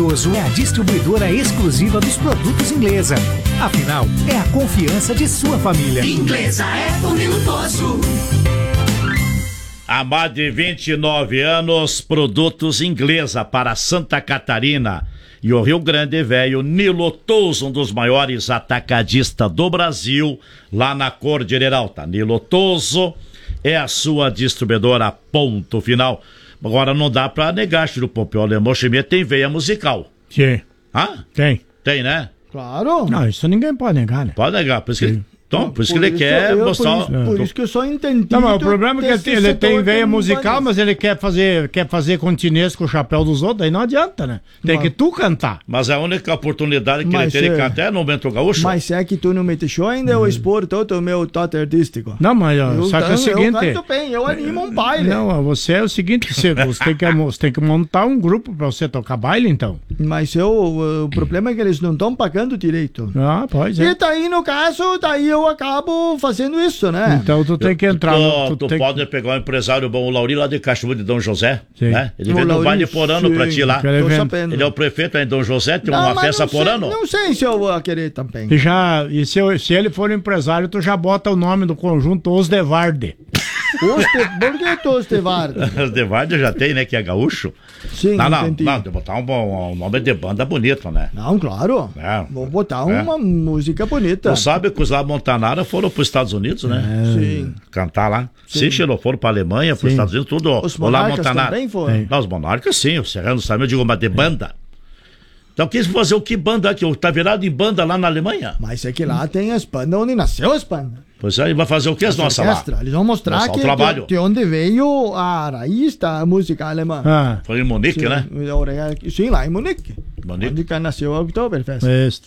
Toso é a distribuidora exclusiva dos produtos Inglesa. Afinal, é a confiança de sua família. Inglesa é Camilo Toso. Há mais de 29 anos, produtos Inglesa para Santa Catarina e o Rio Grande Velho. Nilo Toso, um dos maiores atacadistas do Brasil, lá na Cordilheira Alta. Nilo Toso é a sua distribuidora, ponto final. Agora não dá pra negar, Chiru Pompeu, o Alemão Schmidt tem veia musical. Sim. Hã? Tem. Tem, né? Claro. Não, isso ninguém pode negar, né? Pode negar, por isso que, então, por isso que ele isso quer eu- mostrar... Por isso que eu só entendi. Não, mas o problema é que ele tem veia musical, mas mas ele quer fazer continência com o chapéu dos outros, aí não adianta, né? Tem que tu cantar. Mas a única oportunidade que ele Mas tem de é- cantar é no Bento Gaúcho. Mas é que tu não me deixou ainda eu expor todo o meu toque artístico. Não, mas ó, só que é o seguinte... Eu canto bem, eu animo um baile. Não, você é o seguinte, você tem que montar um grupo pra você tocar baile, então. Mas o problema é que eles não estão pagando direito. Ah, pois é. E daí, no caso, daí eu acabo fazendo isso, né? Então tu tem que entrar... Tu pode pegar um empresário bom, o Lauri lá de Cachoeira de Dom José, Sim. né? Ele O vem no Lauri, baile por ano pra sim. ti lá. Aquele Tô evento. sabendo. Ele é o prefeito aí em Dom José, tem Não, uma mas festa não por sei- ano. Não sei se eu vou querer também. E se ele for empresário, tu já bota o nome do conjunto Os Devarde. Por que tu, Estevardo? Os Devarde já tem, né? Que é gaúcho. Sim, Não, entendi. tem que botar um nome de banda bonito, né? Não, claro. É. Vou botar uma música bonita. Tu sabe que os lá Montanara foram pros Estados Unidos, né? Sim. Cantar lá. Sim, Chilo, foram pra Alemanha, pros Estados Unidos, tudo. Os O lá Monarcas Montanara. também foram? Não, os Monarcas sim, o Serrano sabe, eu digo, mas de banda. Então quis fazer o que banda aqui? Tá virado em banda lá na Alemanha? Mas é que lá tem as bandas onde nasceu as bandas. Pois aí, vai fazer o que as nossas lá? Orquestra. Eles vão mostrar Mostrar o que trabalho. de onde veio a raiz da música alemã. Ah, Foi em Munique, né? Sim, lá em Munique. Munique. Onde que nasceu a Oktoberfest. isso.